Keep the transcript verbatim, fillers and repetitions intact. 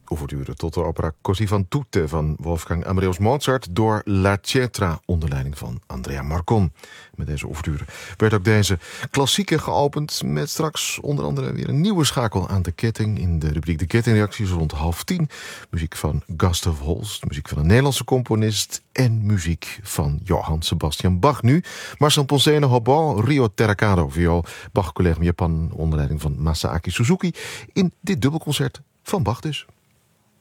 ouverture tot de opera Così fan tutte van Wolfgang Amadeus Mozart door La Cetra onder leiding van Andrea Marcon. Met deze ouverture werd ook deze klassieker geopend met straks onder andere weer een nieuwe schakel aan de ketting in de rubriek De Kettingreacties rond half tien. Muziek van Gustav Holst, muziek van een Nederlandse componist en muziek van Johann Sebastian Bach. Nu Marcel Poncene, hautbois, Rio Terracato, viool, Bach Collegium Japan onder leiding van Masaaki Suzuki in dit dubbelconcert van Bach dus.